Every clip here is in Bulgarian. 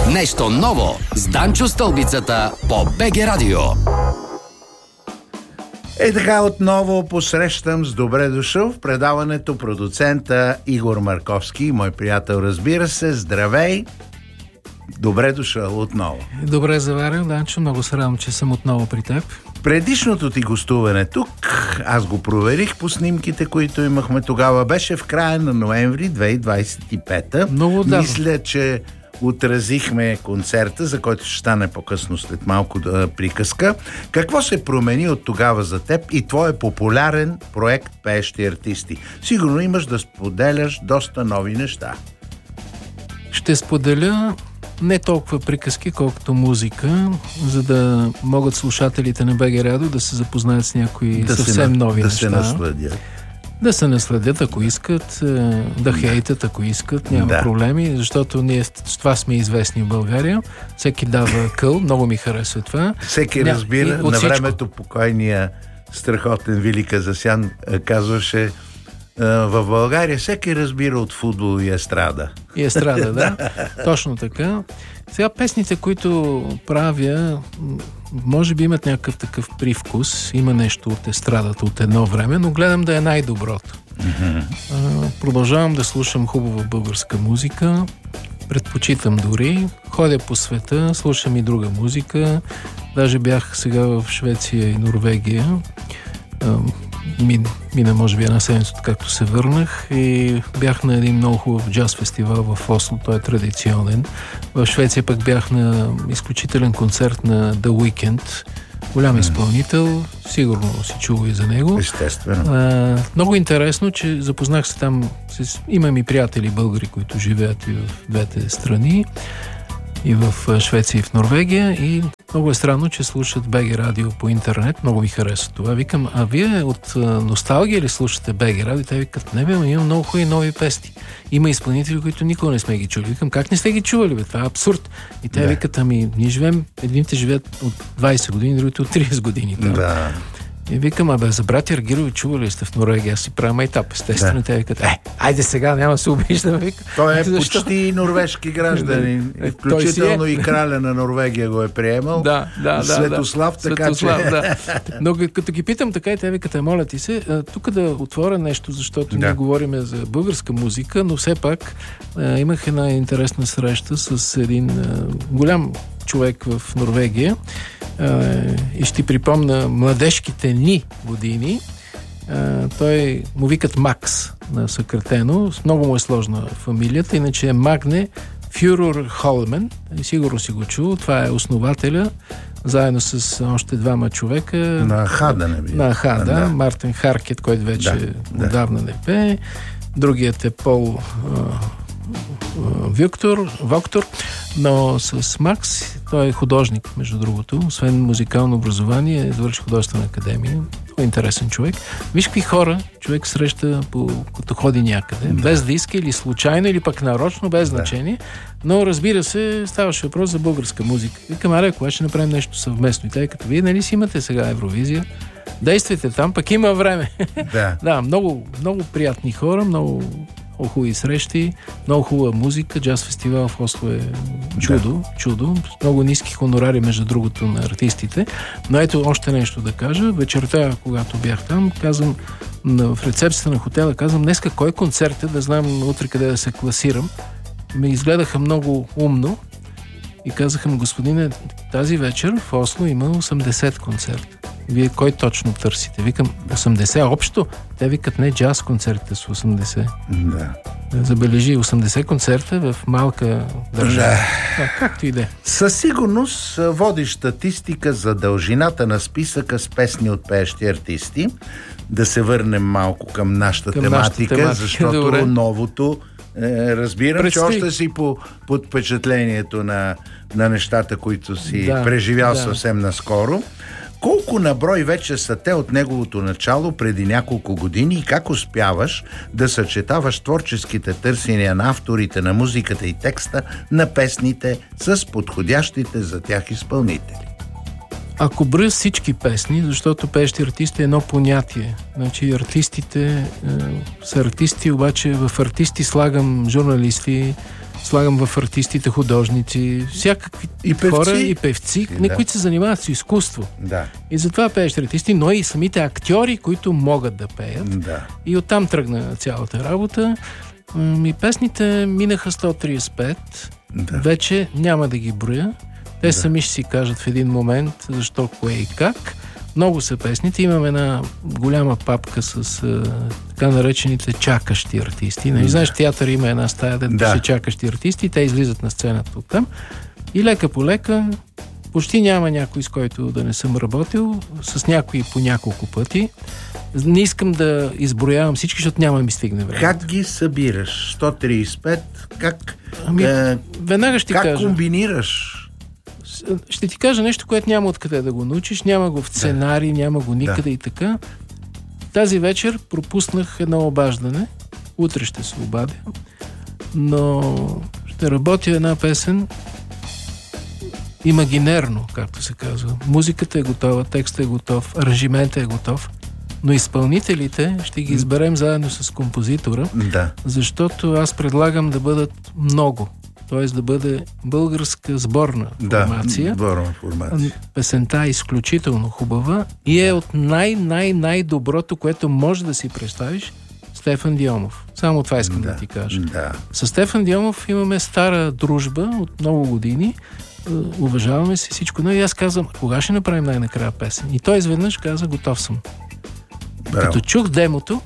Нещо ново с Данчо Стълбицата по БГ Радио. Така отново посрещам с добре дошъл в предаването продуцента Игор Марковски, мой приятел, разбира се. Здравей! Добре дошъл отново. Добре заварил, Данчо. Много се радвам, че съм отново при теб. Предишното ти гостуване тук, аз го проверих по снимките, които имахме тогава, беше в края на ноември 2025. Много давно. Мисля, че отразихме концерта, за който ще стане по-късно след малко приказка. Какво се промени от тогава за теб и твой популярен проект Пеещи артисти? Сигурно имаш да споделяш доста нови неща. Ще споделя не толкова приказки, колкото музика, за да могат слушателите на БГ Радио да се запознаят с някои съвсем нови неща. Да се насладят. Да се насладят, ако искат, да хейтят, ако искат, няма проблеми, защото ние с това сме известни в България. Всеки дава къл, много ми харесва това. Всеки разбира, на времето покойния страхотен Вили Казасян казваше: в България всеки разбира от футбол и естрада. И естрада, да. Точно така. Сега песните, които правя, може би имат някакъв такъв привкус. Има нещо от естрадата от едно време, но гледам да е най-доброто. Продължавам да слушам хубава българска музика. Предпочитам дори. Ходя по света, слушам и друга музика. Даже бях сега в Швеция и Норвегия. Мина може би една седмица, както се върнах, и бях на един много хубав джаз фестивал в Осло, той е традиционен. В Швеция пък бях на изключителен концерт на The Weeknd, голям изпълнител, сигурно си чува и за него. Естествено. Много интересно, че запознах се там, имам и приятели българи, които живеят и в двете страни, и в Швеция, и в Норвегия, и много е странно, че слушат БГ Радио по интернет. Много ми харесва това. Викам, а вие от носталгия ли слушате БГ Радио? Те викат, не бе, имам много хубави нови песни. Има изпълнители, които никога не сме ги чули. Викам, как не сте ги чували, бе? Това е абсурд. И те викат, ние живеем, едните живеят от 20 години, другите от 30 години. Да. И викам, за братя Аргирови чували сте в Норвегия? Аз си правя майтап, естествено. Те викат, айде сега, няма се обиждаме. Той е почти норвежки гражданин. Включително и краля на Норвегия го е приемал. Светослав, така че... Но като ги питам така, и те викат, моля ти се, тук да отворя нещо, защото ние говорим за българска музика, но все пак имах една интересна среща с един голям човек в Норвегия, и ще ти припомня младежките ни години. Той му викат Макс на съкратено. Много му е сложна фамилията, иначе е Магне Фюрер Холмен. Сигурно си го чул. Това е основателя, заедно с още двама човека. На Хада не би. На Хада. Мартин Харкет, който вече отдавна не пее. Другият е Пол Воктор, но с Макс, той е художник, между другото, освен музикално образование, завърши художествена академия. Той е интересен човек. Виж какви хора човек среща като ходи някъде, без да иска, или случайно, или пък нарочно, без значение. Но разбира се, ставаше въпрос за българска музика. Викам, кога ще направим нещо съвместно? И тъй като вие, нали си имате сега Евровизия, действайте там, пък има време. Да, много, много приятни хора, много хубави срещи, много хубава музика. Джаз фестивал в Осло е чудо. Много ниски хонорари, между другото, на артистите. Но ето още нещо да кажа. Вечерта, когато бях там, казвам в рецепцията на хотела, днеска кой концерт е, да знам утре къде да се класирам. Ме изгледаха много умно и казаха ми, господине, тази вечер в Осло има 80 концерта. Вие кой точно търсите? Викам, 80 общо? Те викат, не, джаз концертите с 80. Забележи, 80 концерта в малка държава. Както и да е. Със сигурност водиш статистика за дължината на списъка с песни от пеещи артисти. Да се върнем малко към нашата тематика, защото новото разбирам, че още си под впечатлението на нещата, които си преживял съвсем наскоро. Колко наброй вече са те от неговото начало преди няколко години и как успяваш да съчетаваш творческите търсения на авторите на музиката и текста на песните с подходящите за тях изпълнители? Ако броя всички песни, защото пеещи артисти е едно понятие. Значи артистите са артисти, обаче в артисти слагам журналисти, Слагам в артистите, художници, всякакви хора и певци, които се занимават с изкуство. Да. И затова пеещи артисти, но и самите актьори, които могат да пеят. Да. И оттам тръгна цялата работа. И песните минаха 135. Да. Вече няма да ги броя. Те сами ще си кажат в един момент защо, кое и как. Много са песните. Имам една голяма папка с така наречените чакащи артисти. Нали, знаеш, театър има една стая, да пише чакащи артисти. Те излизат на сцената от там. И лека по лека, почти няма някой, с който да не съм работил. С някой по няколко пъти. Не искам да изброявам всички, защото няма да ми стигне време. Как ги събираш? 135? Как? Веднага ще кажа. Как комбинираш? Ще ти кажа нещо, което няма откъде да го научиш, няма го в сценарий, няма го никъде и така. Тази вечер пропуснах едно обаждане. Утре ще се обадя. Но ще работя една песен имагинерно, както се казва. Музиката е готова, текстът е готов, аранжиментът е готов, но изпълнителите ще ги изберем заедно с композитора, защото аз предлагам да бъдат много. Т.е. да бъде българска сборна формация. Сборна формация. Песента е изключително хубава и е от най-доброто, което може да си представиш, Стефан Дионов. Само това искам да ти кажа. С Стефан Дионов имаме стара дружба от много години. Уважаваме се всичко. Но и аз казвам, кога ще направим най-накрая песен? И той изведнъж каза, готов съм. Браво. Като чух демото,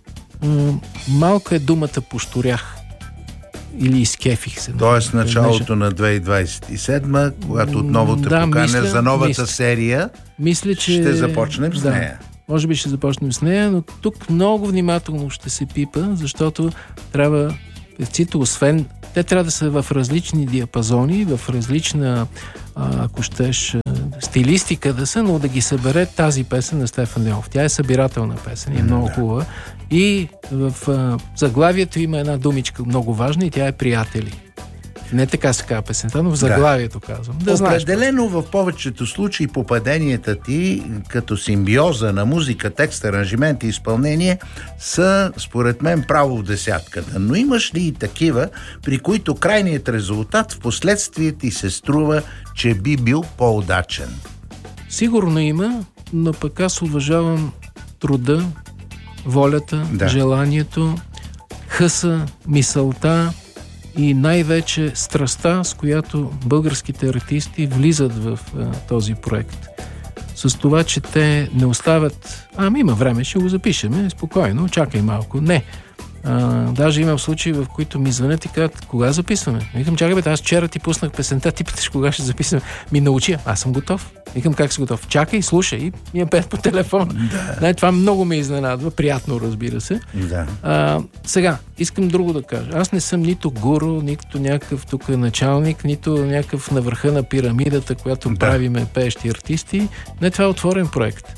малко е думата пошторях. Или изкефих се. Тоест началото на 2027, когато отново те поканя за новата серия, мисля, че ще започнем с нея. Може би ще започнем с нея, но тук много внимателно ще се пипа, защото трябва певците, освен те трябва да са в различни диапазони, в различна, ако щеш, стилистика да са, но да ги събере тази песен на Стефан Дионов. Тя е събирателна песен и е много хубава. И в заглавието има една думичка много важна и тя е приятели. Не така се казва песента, но в заглавието казвам. Определено в повечето случаи попаденията ти като симбиоза на музика, текст, аранжимент и изпълнение са, според мен, право в десятката. Но имаш ли и такива, при които крайният резултат в последствие ти се струва, че би бил по-удачен? Сигурно има, но пък аз уважавам труда, волята, желанието, хъса, мисълта и най-вече страстта, с която българските артисти влизат в този проект. С това, че те не оставят... има време, ще го запишем, спокойно, чакай малко. Не. Даже имам случаи, в които ми звънят и казват, кога записваме? Викам, чакай бе, аз вчера ти пуснах песента, ти питаш кога ще записваме. Ми научи, аз съм готов. Викам, как си готов? Чакай, слушай, и ми пеят по телефона. Това много ме изненадва, приятно, разбира се. Сега, искам друго да кажа. Аз не съм нито гуру, нито някакъв тук началник, нито някакъв на върха на пирамидата, която правиме пеещи артисти. Не, това е отворен проект.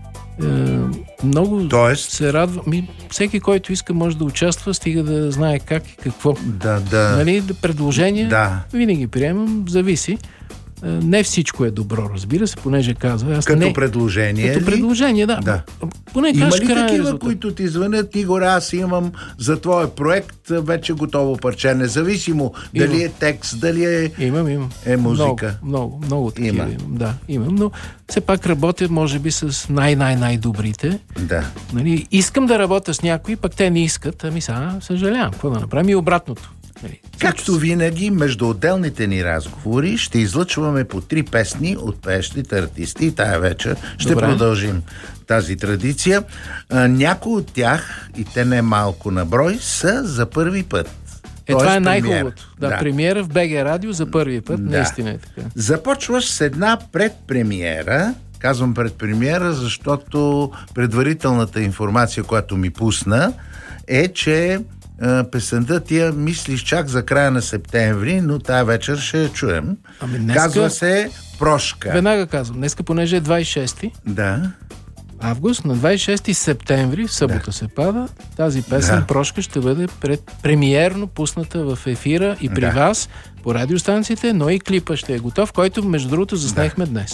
Много се радва. Всеки, който иска, може да участва, стига да знае как и какво. Нали, предложения винаги приемам, зависи. Не всичко е добро, разбира се, понеже казва. Предложение. Като предложение, да. Има ли такива, които ти звънят, Игор, аз имам за твой проект вече готово парче, независимо дали е текст, дали е музика? Много такива имам, но все пак работя, може би, с най-добрите. Нали, искам да работя с някои, пък те не искат, съжалявам, какво да направим и обратното. Както винаги, между отделните ни разговори ще излъчваме по 3 песни от пеещите артисти и тая вечер ще продължим тази традиция. Някои от тях, и те не малко на брой, са за първи път. Това е най-хубавото. Премиера в БГ Радио за първи път, наистина е така. Започваш с една предпремиера. Казвам предпремиера, защото предварителната информация, която ми пусна, е, че песента ти я мислиш чак за края на септември, но тая вечер ще я чуем. Казва се Прошка. Веднага казвам. Днеска, понеже е 26 август, на 26 септември, в събота се пада, тази песен Прошка ще бъде премиерно пусната в ефира и при вас по радиостанциите, но и клипа ще е готов, който, между другото, заснехме днес.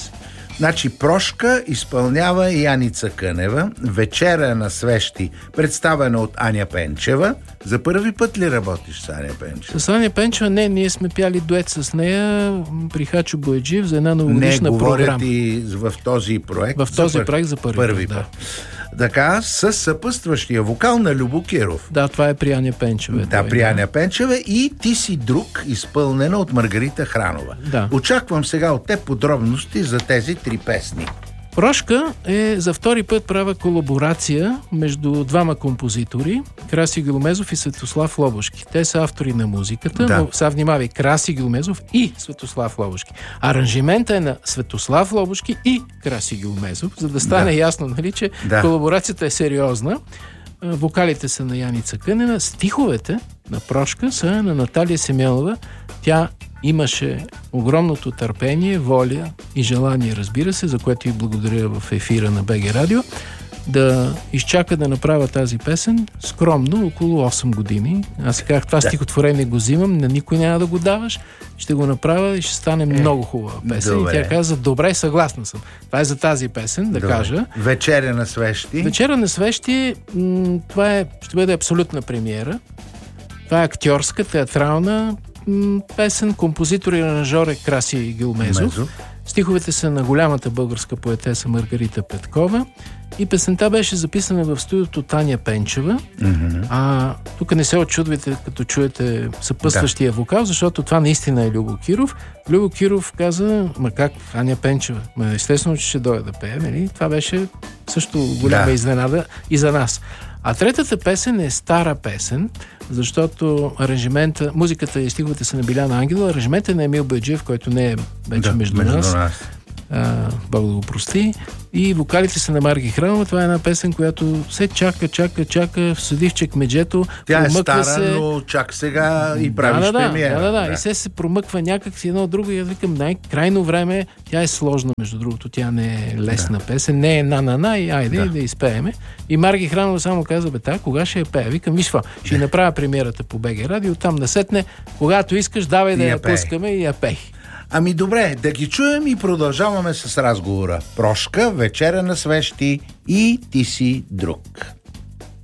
Значи Прошка изпълнява Яница Кънева, Вечера на свещи, представена от Аня Пенчева. За първи път ли работиш с Аня Пенчева? С Аня Пенчева не, ние сме пяли дует с нея при Хачо Бояджиев за една новогодишна програма. Не, говорят и в този проект. В този проект за първи път. Така, с съпътстващия вокал на Любо Киров. Да, това е при Аня Пенчева. Да, при Аня Пенчева и Ти си друг, изпълнена от Маргарита Хранова. Да. Очаквам сега от теб подробности за тези 3 песни. Прошка е за втори път права колаборация между двама композитори, Краси Гиломезов и Светослав Лобошки. Те са автори на музиката, но сега внимавай, Краси Гиломезов и Светослав Лобошки. Аранжимента е на Светослав Лобошки и Краси Гиломезов, за да стане ясно, нали, че колаборацията е сериозна. Вокалите са на Яница Кънева, стиховете на Прошка са на Наталия Семенова. Тя имаше огромното търпение, воля и желание, разбира се, за което и благодаря в ефира на БГ Радио, да изчака да направя тази песен скромно, около 8 години. Аз си казах, това стихотворение го взимам, на никой няма да го даваш, ще го направя и ще стане много хубава песен. Добре. И тя каза, добре, съгласна съм. Това е за тази песен, да кажа. Вечеря на свещи. Вечеря на свещи, това ще бъде абсолютна премиера. Това е актьорска, театрална песен, композитор и аранжор е Краси Гиломезов. Стиховете са на голямата българска поетеса Маргарита Петкова и песента беше записана в студиото Таня Пенчева. Тук не се отчудвайте, като чуете съпътстващия вокал, защото това наистина е Любо Киров. Любо Киров каза, как Аня Пенчева? Естествено, че ще дойде да пее, нали? Това беше също голяма изненада и за нас. А третата песен е стара песен, защото аранжимента, музиката и стиховете са на Биляна Ангелова, аранжимента е на Емил Байджиев, който не е вече между нас. Бог да го прости. И вокалите са на Марги Хранова. Това е една песен, която се чака, седи в чекмеджето. Тя е стара, но чак сега и правиш премиера. Да. И се промъква някак си едно друго и аз викам, крайно време, тя е сложна, между другото, тя не е лесна песен, не е на и айде да изпееме. И Марги Хранова само каза, кога ще я пее? Викам, виж това, ще направя премиерата по БГ Радио, там насетне, когато искаш, давай да я пускаме и я пей. Ами добре, да ги чуем и продължаваме с разговора. Прошка, Вечеря на свещи и Ти си друг.